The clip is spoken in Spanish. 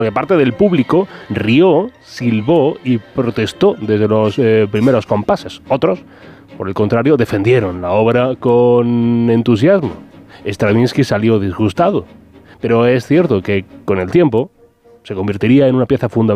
porque parte del público rió, silbó y protestó desde los primeros compases. Otros, por el contrario, defendieron la obra con entusiasmo. Stravinsky salió disgustado, pero es cierto que con el tiempo se convertiría en una pieza fundamental